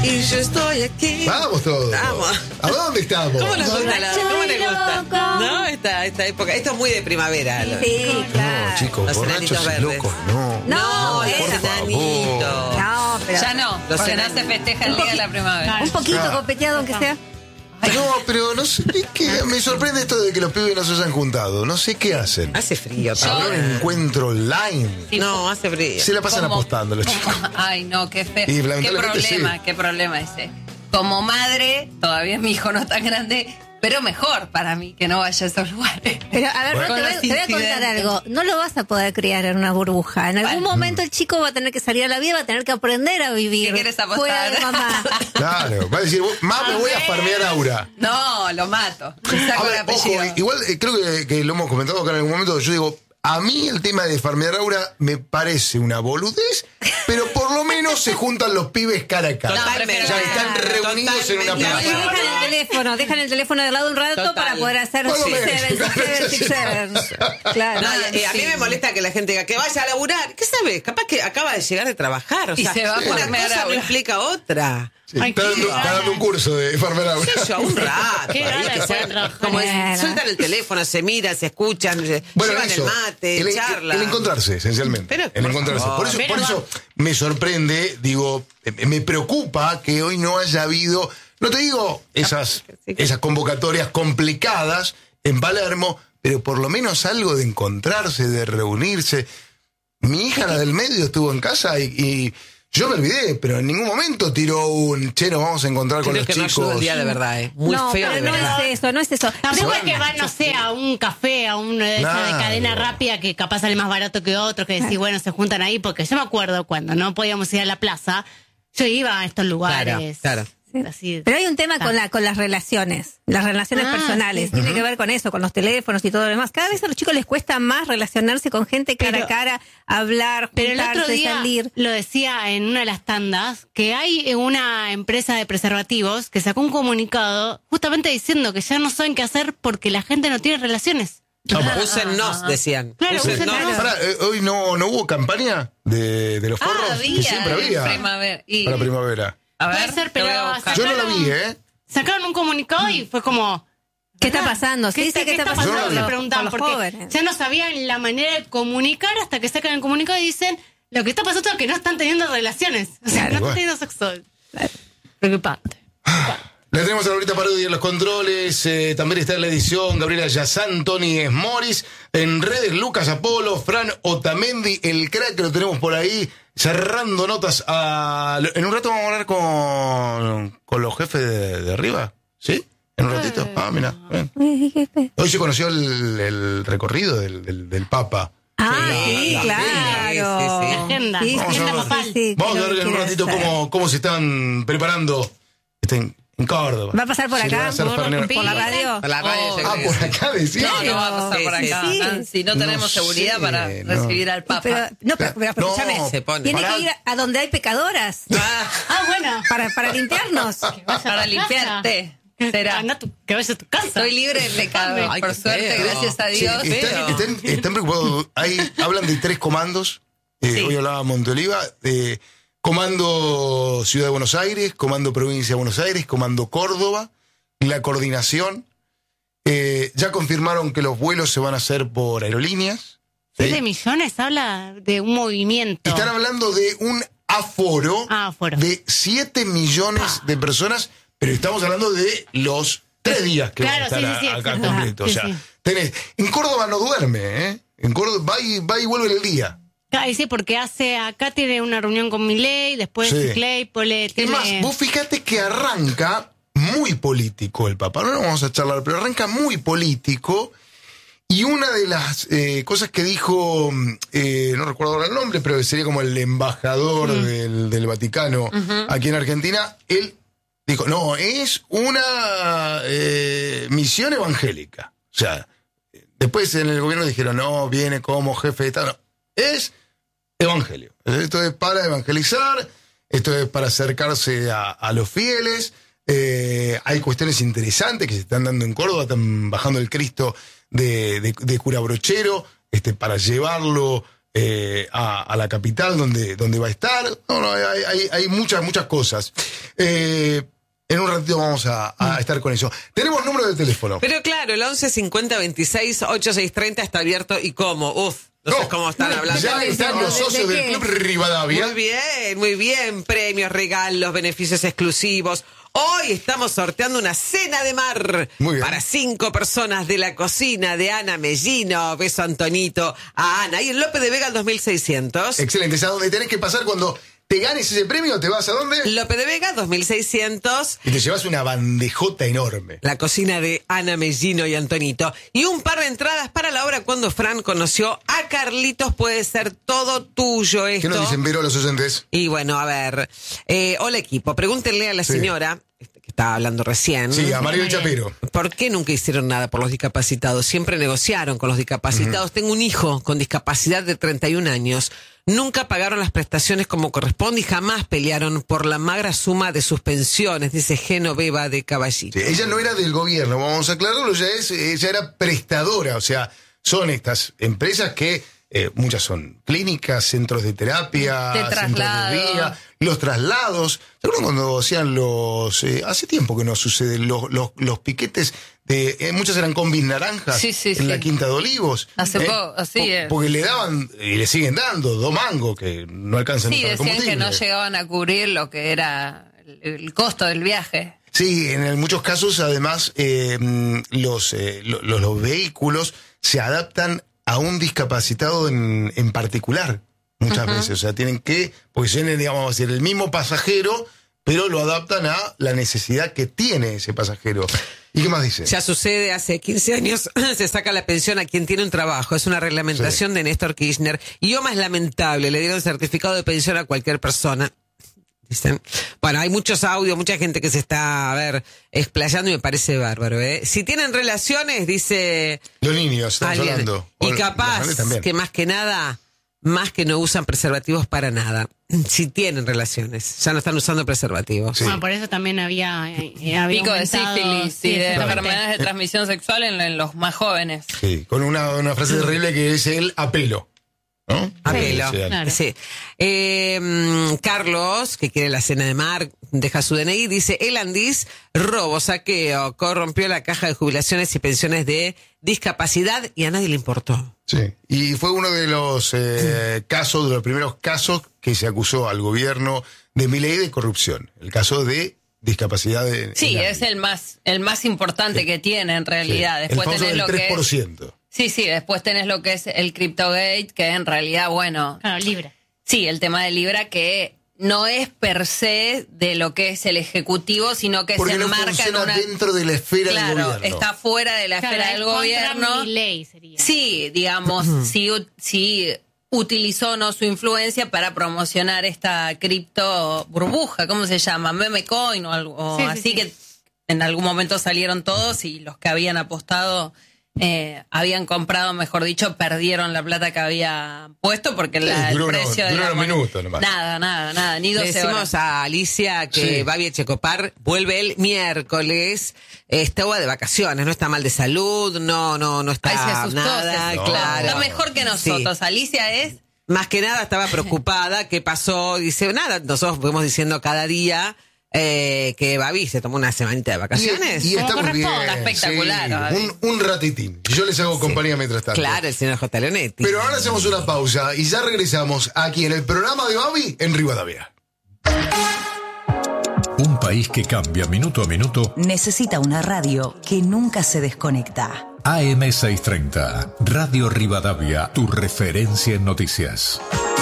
Y yo estoy aquí. Vamos todos. Vamos. ¿A dónde estamos? ¿Cómo les gusta? ¿Cómo les gusta? ¿No? Esta época. Esto es muy de primavera. Sí, claro. No, chicos, Los borrachos enanitos y verdes. locos, no. No, es por enanito. No, pero Ya no, Los porque no enanos. se festeja el día de la primavera. un poquito Ah. copeteado aunque sea. No, pero no sé, es que me sorprende esto de que los pibes no se hayan juntado. No sé qué hacen. Hace frío. ¿Habrá un encuentro online? No, hace frío. Se la pasan ¿Cómo? apostando los chicos. Ay, no, qué feo. Y Qué lamentablemente problema ese. Como madre, todavía mi hijo no es tan grande, pero mejor para mí que no vaya a esos lugares. Pero a ver, Bueno. te voy a contar algo. No lo vas a poder criar en una burbuja. En algún momento el chico va a tener que salir a la vida, va a tener que aprender a vivir. ¿Qué quieres apostar? Fuera de mamá. Claro, va a decir, me voy a farmear Aura. No, lo mato. Le A saco el ver, apellido. ojo, igual creo que lo hemos comentado acá en algún momento. Yo digo, a mí el tema de farmear Aura me parece una boludez, pero por lo menos se juntan los pibes cara a cara. Totalmente. Ya están reunidos en una Totalmente. Y plaza. dejan el teléfono de lado un rato Total. para poder hacer Más o 6-7. Claro. No, a mí me molesta que la gente diga que vaya a laburar. ¿Qué sabes? Capaz que acaba de llegar de trabajar. O Y sea, se va a una farmear cosa no Aura. implica otra. Sí, está dando un curso de farmear Aura. ¿Qué sé yo? Un rato. Qué ahí, gana que de sea- poder trabajar. como Bueno. sueltan el teléfono, se miran, se escuchan, Bueno, llevan eso, el mate, charlan. el encontrarse, esencialmente. Pero, el por encontrarse. favor. Por eso me sorprende, digo, me preocupa que hoy no haya habido, no te digo esas convocatorias complicadas en Palermo, pero por lo menos algo de encontrarse, de reunirse. Mi hija, la del medio, estuvo en casa y yo me olvidé, pero en ningún momento tiró un che, nos vamos a encontrar con Creo los que no ayuda chicos. el día de verdad, Muy no, feo pero de verdad. no es eso. Tampoco es Bueno, que van, no sé, a un café, a una de esas de Claro. cadena rápida que capaz sale más barato que otro, que decís, bueno, se juntan ahí, porque yo me acuerdo cuando no podíamos ir a la plaza, yo iba a estos lugares. Claro. Así. Pero hay un tema con las relaciones personales. Sí. Tiene que ver con eso, con los teléfonos y todo lo demás. Cada vez a los chicos les cuesta más relacionarse con gente cara a cara, hablar, Pero el juntarse, otro día salir. lo decía en una de las tandas, que hay una empresa de preservativos que sacó un comunicado justamente diciendo que ya no saben qué hacer porque la gente no tiene relaciones. Úsennos, decían. Claro, Úsennos. úsennos. Pará, hoy no hubo campaña de los forros. Había, que siempre había. primavera. Y- Para primavera. A ver, Puede ser, te voy a pero buscar. Yo no la vi, Sacaron un comunicado y fue como... ¿Qué está pasando? ¿Qué, Sí, qué está pasando? pasando? Se Con preguntaban los porque jóvenes. ya no sabían la manera de comunicar hasta que sacan el comunicado y dicen lo que está pasando es que no están teniendo relaciones. O sea, Claro. no están teniendo sexo. Preocupante. La tenemos a Laurita Parodi en los controles. También está en la edición Gabriela Yazán, Tony Esmoris. En redes, Lucas Apolo, Fran Otamendi, el crack que lo tenemos por ahí, cerrando notas. En un rato vamos a hablar con los jefes de arriba. ¿Sí? En un ratito. Ah, mira. Bien. Hoy se conoció el recorrido del Papa. Ah, sí, la claro. sí, sí. La agenda. Sí, Vamos sí, a ver. sí, sí, Vamos a creo ver que en un quiere ratito hacer. cómo se están preparando en Córdoba. ¿Va a pasar por Sí, acá? van a hacer farnear. ¿Por la radio? A la radio Oh. yo Ah, creo que por sí. acá decís. No, no va a pasar por Sí, acá. sí. Nancy, no No tenemos seguridad sé, para no. recibir al Papa. Pero escúchame, No, se pone. tiene Pará. que ir a donde hay pecadoras Ah, bueno. para limpiarnos. Vaya a Para tu limpiarte. casa. Será. Anda que vayas a tu casa. Soy libre de pecado. Ay, Por qué suerte, feo. gracias a Sí, Dios. están preocupados. Hablan de 3 comandos. Sí. Hoy hablaba Monteoliva. Comando Ciudad de Buenos Aires, Comando Provincia de Buenos Aires, Comando Córdoba, la coordinación. Ya confirmaron que los vuelos se van a hacer por aerolíneas. 7 millones habla de un movimiento. Están hablando de un aforo, Aforo. de 7 millones de personas, pero estamos hablando de los 3 días que Claro, van a estar sí, sí, acá exacto. completos. Sí, O sea, sí. en Córdoba no duerme, ¿eh? En Córdoba va y vuelve en el día. Ay, sí, porque acá tiene una reunión con Milei, después Sí. Claypole Es tiene... más, vos fíjate que arranca muy político el Papa. No vamos a charlar, pero arranca muy político. Y una de las cosas que dijo, no recuerdo ahora el nombre, pero sería como el embajador del Vaticano aquí en Argentina, él dijo, no, es una misión evangélica. O sea, después en el gobierno dijeron, no, viene como jefe de Estado. No, es evangelio. Esto es para evangelizar, esto es para acercarse a los fieles. Hay cuestiones interesantes que se están dando en Córdoba, están bajando el Cristo de cura brochero, para llevarlo a la capital donde va a estar. No, hay muchas cosas. En un ratito vamos a estar con eso. Tenemos número de teléfono. Pero claro, el 11 50 26 8630 está abierto. ¿Y cómo? No sé cómo están hablando. Ya están los socios del Club Rivadavia. Muy bien. Premios, regalos, beneficios exclusivos. Hoy estamos sorteando una cena de mar para 5 personas de la cocina de Ana Mellino. Beso, Antonito, a Ana. Y en López de Vega, el 2600. Excelente. Es a donde tenés que pasar cuando te ganes ese premio. ¿Te vas a dónde? López de Vega, 2600. Y te llevas una bandejota enorme. La cocina de Ana Mellino y Antonito. Y un par de entradas para la obra Cuando Fran conoció a Carlitos. Puede ser todo tuyo esto. ¿Qué nos dicen, Vero, los oyentes? Y bueno, a ver. Hola, equipo. Pregúntenle a la señora que estaba hablando recién. Sí, a Mario Chapero. ¿Por qué nunca hicieron nada por los discapacitados? Siempre negociaron con los discapacitados. Tengo un hijo con discapacidad de 31 años. Nunca pagaron las prestaciones como corresponde y jamás pelearon por la magra suma de sus pensiones, dice Genoveva de Caballito. Sí, ella no era del gobierno, vamos a aclararlo, ella era prestadora, o sea, son estas empresas que muchas son clínicas, centros de terapia, centros de día, los traslados. ¿Se acuerdan cuando hacían hace tiempo que no suceden los piquetes muchas eran combis naranjas en la Quinta de Olivos? Hace poco, así es. Porque le daban, y le siguen dando, 2 mangos que no alcanzan para decían combustible. Que no llegaban a cubrir lo que era el costo del viaje. Sí, en muchos casos, además, los vehículos se adaptan a un discapacitado en particular, muchas veces. O sea, tienen que, porque tienen, digamos, decir, el mismo pasajero, pero lo adaptan a la necesidad que tiene ese pasajero. ¿Y qué más dice? Ya sucede, hace 15 años se saca la pensión a quien tiene un trabajo. Es una reglamentación de Néstor Kirchner. Y lo más lamentable, le dieron certificado de pensión a cualquier persona. Dicen. Bueno, hay muchos audios, mucha gente que se está, explayando y me parece bárbaro, ¿eh? Si tienen relaciones, dice... Los niños, estamos hablando. Y capaz que más que no usan preservativos para nada. Si tienen relaciones, ya no están usando preservativos. Sí. Bueno, por eso también había pico de sífilis y de enfermedades de transmisión sexual en los más jóvenes. Sí, con una frase terrible que es el apelo. ¿No? Apelo, claro. Sí. Carlos, que quiere la cena de mar, deja su DNI, dice: el Andís, robo, saqueo, corrompió la caja de jubilaciones y pensiones de discapacidad y a nadie le importó. Sí, y fue uno de los casos, de los primeros casos que se acusó al gobierno de Milei de corrupción. El caso de discapacidad de... Sí, es el más importante que tiene en realidad. Sí. Después el tenés del lo 3%. Que es... Sí, después tenés lo que es el CryptoGate, que en realidad, Libra. Sí, el tema de Libra, que no es per se de lo que es el Ejecutivo, sino que porque se enmarca en una... dentro de la esfera del gobierno. Claro, está fuera de la esfera del gobierno. Milei sería. Sí, digamos, sí utilizó su influencia para promocionar esta cripto burbuja, ¿cómo se llama? Memecoin o algo así, que en algún momento salieron todos y los que habían apostado... habían comprado, mejor dicho, perdieron la plata que había puesto porque el precio de la minutos nomás. Nada, ni 12 Le decimos horas. a Alicia que Babi Echecopar vuelve el miércoles, estaba de vacaciones, no está mal de salud, no está se asustó, nada, claro. Está mejor que nosotros. Sí. Alicia es... Más que nada estaba preocupada, ¿qué pasó? Dice, nada, nosotros fuimos diciendo cada día... que Babi se tomó una semanita de vacaciones. Y está muy bien. Está espectacular. Sí, un ratitín. Yo les hago compañía mientras tanto. Claro, el señor J. Leonetti. Pero ahora hacemos una pausa y ya regresamos aquí en el programa de Babi en Rivadavia. Un país que cambia minuto a minuto necesita una radio que nunca se desconecta. AM630, Radio Rivadavia, tu referencia en noticias.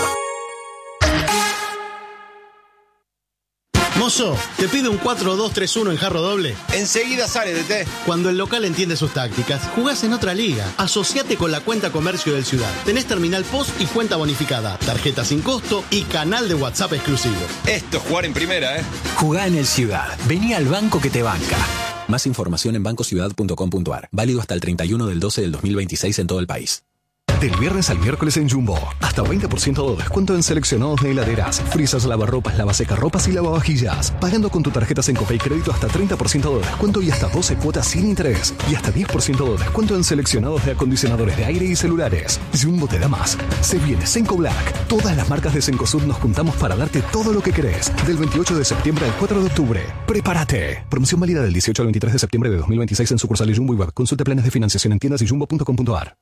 Mozo, ¿te pide un 4-2-3-1 en jarro doble? Enseguida sale, Tete. Cuando el local entiende sus tácticas, jugás en otra liga. Asociate con la cuenta comercio del Ciudad. Tenés terminal POS y cuenta bonificada, tarjeta sin costo y canal de WhatsApp exclusivo. Esto es jugar en primera, ¿eh? Jugá en el Ciudad. Vení al banco que te banca. Más información en bancociudad.com.ar. Válido hasta el 31 del 12 del 2026 en todo el país. Del viernes al miércoles en Jumbo. Hasta 20% de descuento en seleccionados de heladeras, frisas, lavarropas, lavasecarropas y lavavajillas. Pagando con tu tarjeta Sencopay Crédito hasta 30% de descuento y hasta 12 cuotas sin interés. Y hasta 10% de descuento en seleccionados de acondicionadores de aire y celulares. Jumbo te da más. Se viene Senco Black. Todas las marcas de Cencosud nos juntamos para darte todo lo que querés. Del 28 de septiembre al 4 de octubre. ¡Prepárate! Promoción válida del 18 al 23 de septiembre de 2026 en sucursales Jumbo y Web. Consulte planes de financiación en tiendas y jumbo.com.ar.